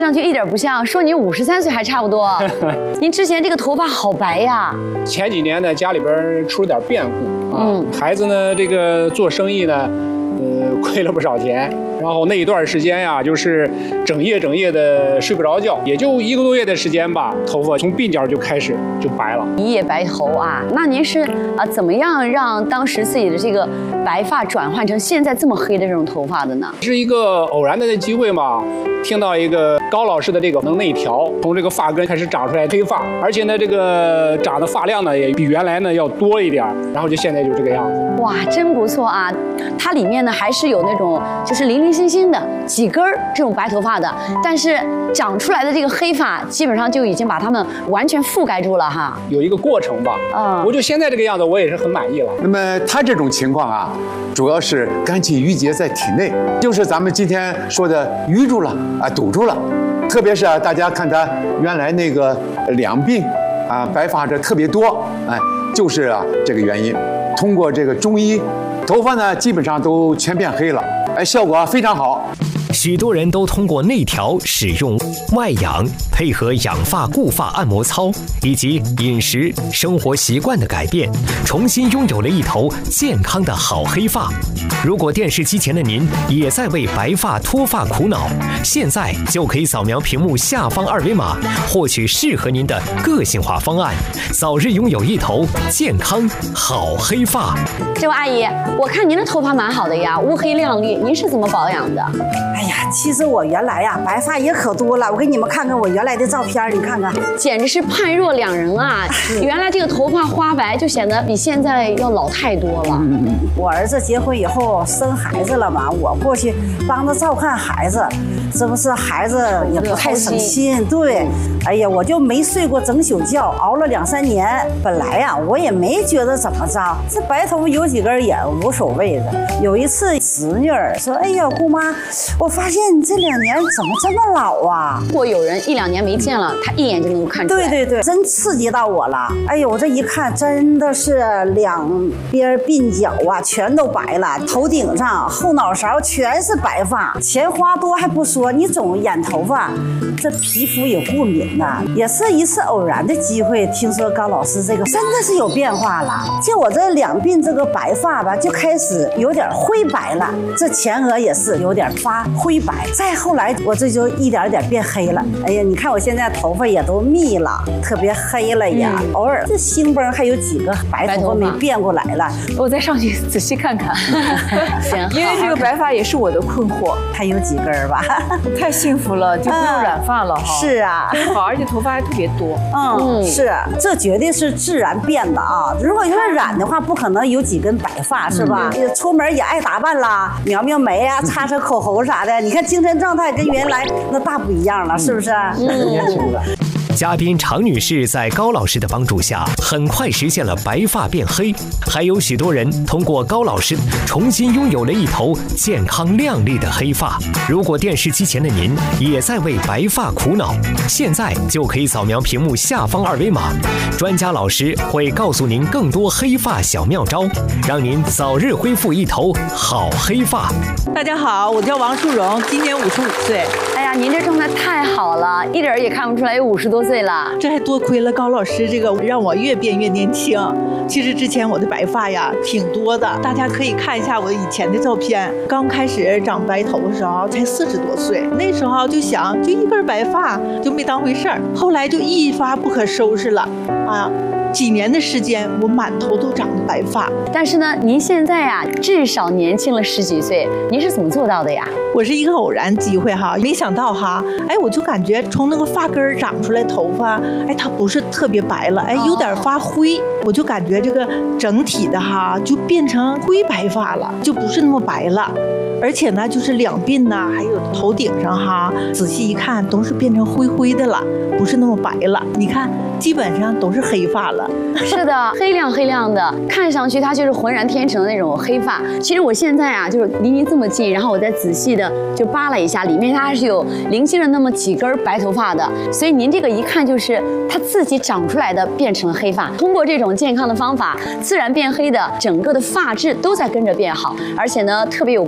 上去一点不像，说你53岁还差不多。您之前这个头发好白呀。 前几年呢，家里边出了点变故啊，孩子呢这个做生意呢，亏了不少钱。然后那一段时间呀，就是整夜的睡不着觉，也就1个多月的时间吧，头发从鬓角就开始就白了， 一夜白头啊！那您是怎么样让当时自己的这个白发转换成现在这么黑的这种头发的呢？ 是一个偶然的机会嘛，听到一个高老师的这个能内调，从这个发根开始长出来黑发，而且呢这个长的发量呢也比原来呢要多一点，然后就现在就这个样子。 哇，真不错啊！它里面呢还是有那种就是零零星星的几根这种白头发的，但是长出来的这个黑发基本上就已经把它们完全覆盖住了哈。 有一个过程吧，我就现在这个样子，我也是很满意了。 那么他这种情况啊，主要是肝气郁结在体内，就是咱们今天说的淤住了啊，堵住了。特别是啊，大家看他原来那个两鬓啊，白发这特别多，哎，就是啊这个原因。通过这个中医，头发呢基本上都全变黑了，哎，效果非常好。 许多人都通过内调、使用外养，配合养发、固发按摩操，以及饮食、生活习惯的改变，重新拥有了一头健康的好黑发。如果电视机前的您也在为白发脱发苦恼，现在就可以扫描屏幕下方2维码，获取适合您的个性化方案，早日拥有一头健康好黑发。 这位阿姨，我看您的头发蛮好的呀，乌黑亮丽，您是怎么保养的？ 哎呀，其实我原来呀白发也可多了，我给你们看看我原来的照片，你看看， 简直是判若两人啊！原来这个头发花白就显得比现在要老太多了。 我儿子结婚以后生孩子了嘛，我过去帮着照看孩子，这不是孩子也不太省心，对，哎呀，我就没睡过整宿觉，熬了2、3年。本来呀我也没觉得怎么着，这白头发有几根也无所谓的。有一次侄女儿说：“哎呀，姑妈，我发现你这2年怎么这么老啊？” 如果有人1、2年没见了，他一眼就能够看出来。 对对对，真刺激到我了。哎呦，我这一看真的是两边鬓角啊全都白了，头顶上、后脑勺全是白发。钱花多还不说，你总染头发，这皮肤也过敏呐。也是一次偶然的机会，听说高老师这个真的是有变化了。就我这两鬓这个白发吧，就开始有点灰白了，这前额也是有点发灰白。再后来我这就一点点变黑了。哎呀，你看我现在头发也都密了，特别黑了呀。偶尔这星崩还有几个白头发没变过来了， 我再上去仔细看看。 行， 因为这个白发也是我的困惑， 还有几根吧。 太幸福了，就不用染发了哈。 是啊， 真好，而且头发还特别多。 是，这绝对是自然变的啊。如果要是染的话，不可能有几根白发，是吧？出门也爱打扮啦，描描眉啊，擦擦口红啥的。你看精神状态跟原来那大不一样了，是不是？ 年轻了。 嘉宾常女士在高老师的帮助下，很快实现了白发变黑，还有许多人通过高老师重新拥有了一头健康亮丽的黑发。如果电视机前的您也在为白发苦恼，现在就可以扫描屏幕下方2维码，专家老师会告诉您更多黑发小妙招，让您早日恢复一头好黑发。 大家好，我叫王淑荣，今年55岁。 哎呀，您这状态太好了，一点也看不出来有50多岁了。 这还多亏了高老师这个让我越变越年轻。其实之前我的白发呀挺多的，大家可以看一下我以前的照片。刚开始长白头的时候才40多岁，那时候就想就一根白发就没当回事儿，后来就一发不可收拾了啊。几年的时间，我满头都长着白发。 但是呢，您现在呀，至少年轻了10几岁，您是怎么做到的呀？ 我是一个偶然机会哈，没想到哈，哎，我就感觉从那个发根长出来头发，哎，它不是特别白了，哎，有点发灰，我就感觉这个整体的哈就变成灰白发了，就不是那么白了。而且呢，就是两鬓呐，还有头顶上哈，仔细一看都是变成灰灰的了，不是那么白了。你看，基本上都是黑发了。 是的，黑亮黑亮的，看上去它就是浑然天成的那种黑发。其实我现在啊，就是离您这么近，然后我再仔细的就扒了一下，里面它还是有零星的那么几根白头发的。所以您这个一看就是它自己长出来的，变成了黑发。通过这种健康的方法，自然变黑的整个的发质都在跟着变好，而且呢特别有光泽。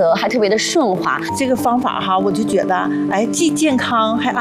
还特别的顺滑。 这个方法哈，我就觉得，哎，既健康还